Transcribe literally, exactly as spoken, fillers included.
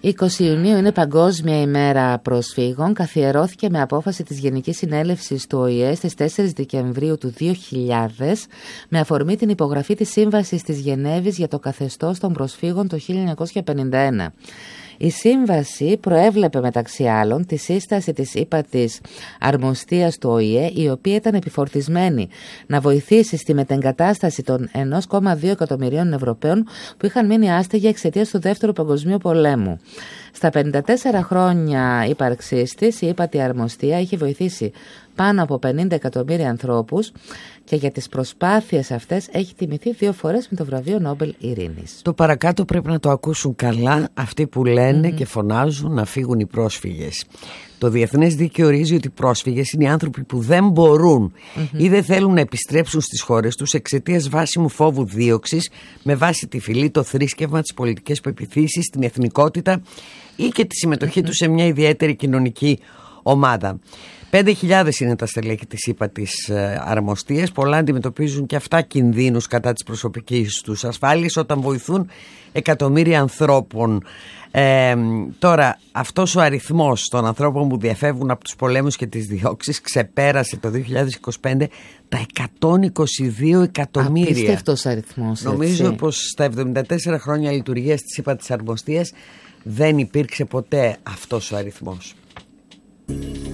είκοσι Ιουνίου είναι Παγκόσμια ημέρα προσφύγων. Καθιερώθηκε με απόφαση της Γενικής Συνέλευσης του Ο Η Ε στις τέσσερις Δεκεμβρίου του δύο χιλιάδες με αφορμή την υπογραφή της Σύμβασης της Γενέβης για το καθεστώς των προσφύγων το χίλια εννιακόσια πενήντα ένα. Η σύμβαση προέβλεπε μεταξύ άλλων τη σύσταση της ύπατης αρμοστίας του Ο Η Ε, η οποία ήταν επιφορτισμένη να βοηθήσει στη μετεγκατάσταση των ένα κόμμα δύο εκατομμυρίων Ευρωπαίων που είχαν μείνει άστεγοι εξαιτίας του Δεύτερου Παγκοσμίου Πολέμου. Στα πενήντα τέσσερα χρόνια ύπαρξής της, η ύπατη αρμοστία είχε βοηθήσει πάνω από πενήντα εκατομμύρια ανθρώπους και για τις προσπάθειες αυτές έχει τιμηθεί δύο φορές με το βραβείο Νόμπελ Ειρήνης. Το παρακάτω πρέπει να το ακούσουν καλά αυτοί που λένε Mm-hmm. και φωνάζουν να φύγουν οι πρόσφυγες. Το διεθνές δίκαιο ορίζει ότι οι πρόσφυγες είναι οι άνθρωποι που δεν μπορούν mm-hmm. ή δεν θέλουν να επιστρέψουν στις χώρες τους εξαιτίας βάσιμου φόβου δίωξης με βάση τη φυλή, το θρήσκευμα, τις πολιτικές πεποιθήσεις, την εθνικότητα ή και τη συμμετοχή mm-hmm. τους σε μια ιδιαίτερη κοινωνική ομάδα. Πέντε χιλιάδες είναι τα στελέχη της ύπατης αρμοστίας. Πολλά αντιμετωπίζουν και αυτά κινδύνους κατά της προσωπικής τους ασφάλειας όταν βοηθούν εκατομμύρια ανθρώπων. Ε, τώρα, αυτός ο αριθμός των ανθρώπων που διαφεύγουν από τους πολέμους και τις διώξεις ξεπέρασε το δύο χιλιάδες είκοσι πέντε τα εκατόν είκοσι δύο εκατομμύρια. Απίστευτος αριθμός. Νομίζω έτσι. πως στα εβδομήντα τέσσερα χρόνια λειτουργίας της ύπατης αρμοστίας δεν υπήρξε ποτέ αυτός ο αριθμός.